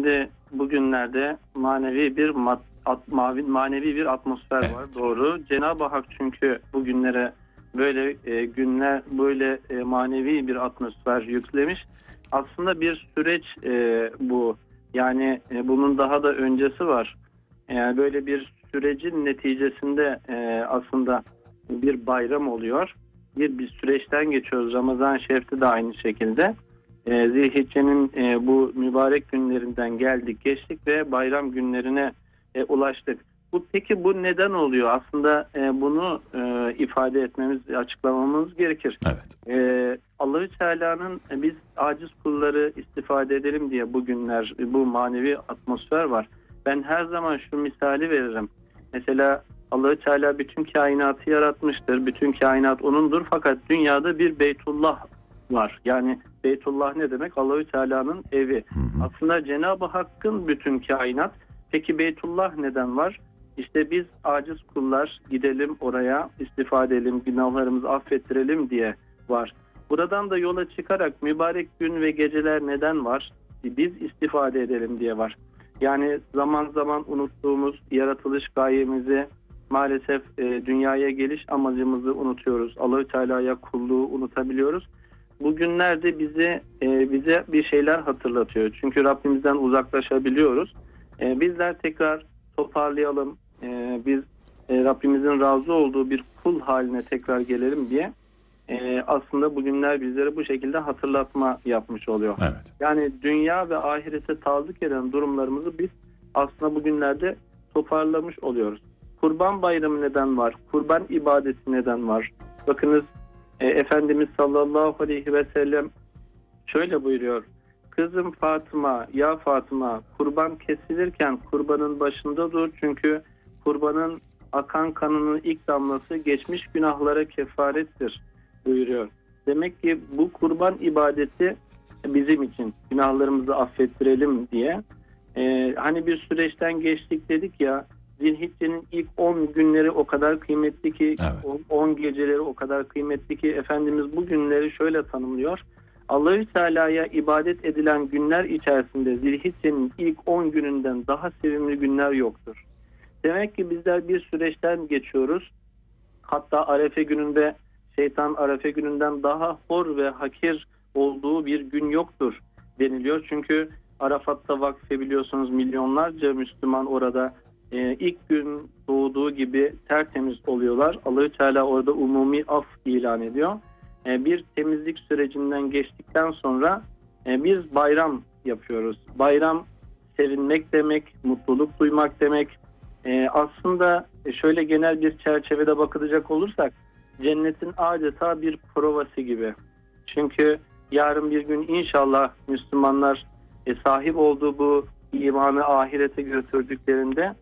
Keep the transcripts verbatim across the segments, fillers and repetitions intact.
şimdi bugünlerde manevi bir mat, at, mavi, manevi bir atmosfer Evet. var. Doğru. Cenab-ı Hak çünkü bugünlere böyle e, günler böyle e, manevi bir atmosfer yüklemiş. Aslında bir süreç e, bu. Yani e, bunun daha da öncesi var. Yani böyle bir sürecin neticesinde e, aslında bir bayram oluyor. Bir, bir süreçten geçiyoruz. Ramazan Şerif'te de aynı şekilde. E, Zilhicce'nin e, bu mübarek günlerinden geldik, geçtik ve bayram günlerine e, ulaştık. Bu peki bu neden oluyor? Aslında e, bunu e, ifade etmemiz, açıklamamız gerekir. Evet. E, Allah-u Teala'nın e, biz aciz kulları istifade edelim diye bugünler, bu manevi atmosfer var. Ben her zaman şu misali veririm. Mesela Allah-u Teala bütün kainatı yaratmıştır. Bütün kainat O'nundur. Fakat dünyada bir Beytullah var. Yani Beytullah ne demek? Allah-u Teala'nın evi. Hı hı. Aslında Cenab-ı Hakk'ın bütün kainat. Peki Beytullah neden var? İşte biz aciz kullar gidelim oraya, istifade edelim, günahlarımızı affettirelim diye var. Buradan da yola çıkarak mübarek gün ve geceler neden var? Biz istifade edelim diye var. Yani zaman zaman unuttuğumuz yaratılış gayemizi, maalesef e, dünyaya geliş amacımızı unutuyoruz. Allah-u Teala'ya kulluğu unutabiliyoruz. Bu günlerde bize e, bize bir şeyler hatırlatıyor. Çünkü Rabbimizden uzaklaşabiliyoruz. E, bizler tekrar toparlayalım. E, biz e, Rabbimizin razı olduğu bir kul haline tekrar gelelim diye e, aslında bugünler bizlere bu şekilde hatırlatma yapmış oluyor. Evet. Yani dünya ve ahirete tazdik eden durumlarımızı biz aslında bugünlerde toparlamış oluyoruz. Kurban bayramı neden var? Kurban ibadeti neden var? Bakınız e, Efendimiz sallallahu aleyhi ve sellem şöyle buyuruyor. Kızım Fatıma, ya Fatıma, kurban kesilirken kurbanın başında dur. Çünkü kurbanın akan kanının ilk damlası geçmiş günahlara kefarettir buyuruyor. Demek ki bu kurban ibadeti bizim için, günahlarımızı affettirelim diye. Ee, hani bir süreçten geçtik dedik ya, Zilhicce'nin ilk on günleri o kadar kıymetli ki, Evet. on geceleri o kadar kıymetli ki Efendimiz bu günleri şöyle tanımlıyor. Allah-u Teala'ya ibadet edilen günler içerisinde Zilhicce'nin ilk on gününden daha sevimli günler yoktur. Demek ki bizler bir süreçten geçiyoruz. Hatta Arefe gününde şeytan Arefe gününden daha hor ve hakir olduğu bir gün yoktur deniliyor. Çünkü Arafat'ta vakfe biliyorsunuz milyonlarca Müslüman orada e, ilk gün doğduğu gibi tertemiz oluyorlar. Allah-u Teala orada umumi af ilan ediyor. E, bir temizlik sürecinden geçtikten sonra e, biz bayram yapıyoruz. Bayram sevinmek demek, mutluluk duymak demek. E, aslında şöyle genel bir çerçevede bakılacak olursak cennetin adeta bir provası gibi. Çünkü yarın bir gün inşallah Müslümanlar e, sahip olduğu bu imanı ahirete götürdüklerinde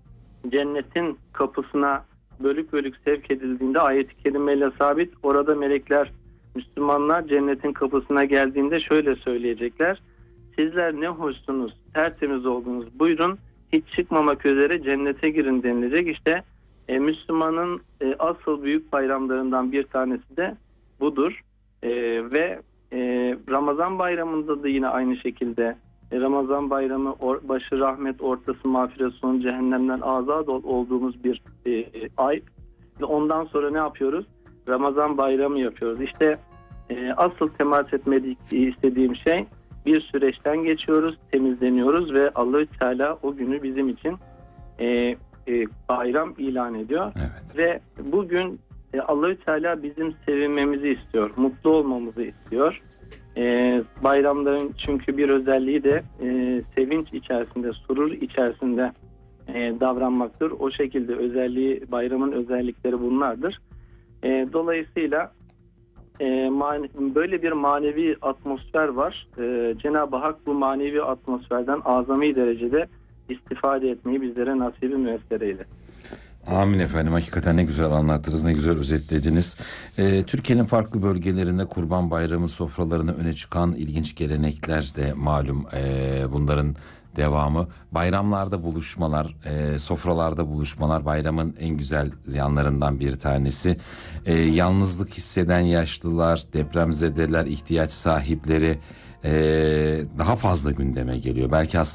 cennetin kapısına bölük bölük sevk edildiğinde ayet-i kerimeyle sabit, orada melekler Müslümanlar cennetin kapısına geldiğinde şöyle söyleyecekler. Sizler ne hoşsunuz, tertemiz oldunuz, buyurun hiç çıkmamak üzere cennete girin denilecek. İşte e, Müslümanın e, asıl büyük bayramlarından bir tanesi de budur. E, ve e, Ramazan bayramında da yine aynı şekilde e, Ramazan bayramı or, başı rahmet, ortası mağfiret, sonu cehennemden azad ol, olduğumuz bir e, e, ay. Ve ondan sonra ne yapıyoruz? Ramazan bayramı yapıyoruz. İşte e, asıl temas etmedik istediğim şey, bir süreçten geçiyoruz, temizleniyoruz ve Allah-u Teala o günü bizim için e, e, bayram ilan ediyor. Evet. Ve bugün e, Allah-u Teala bizim sevinmemizi istiyor, mutlu olmamızı istiyor. E, bayramların çünkü bir özelliği de e, sevinç içerisinde, surur içerisinde e, davranmaktır. O şekilde özelliği, bayramın özellikleri bunlardır. E, dolayısıyla e, mane, böyle bir manevi atmosfer var. E, Cenab-ı Hak bu manevi atmosferden azami derecede istifade etmeyi bizlere nasibi müyesser eyle. Amin efendim. Hakikaten ne güzel anlattınız, ne güzel özetlediniz. Ee, Türkiye'nin farklı bölgelerinde Kurban Bayramı sofralarına öne çıkan ilginç gelenekler de malum. Ee, bunların devamı. Bayramlarda buluşmalar, e, sofralarda buluşmalar bayramın en güzel yanlarından bir tanesi. Ee, yalnızlık hisseden yaşlılar, depremzedeler, ihtiyaç sahipleri e, daha fazla gündeme geliyor. Belki aslında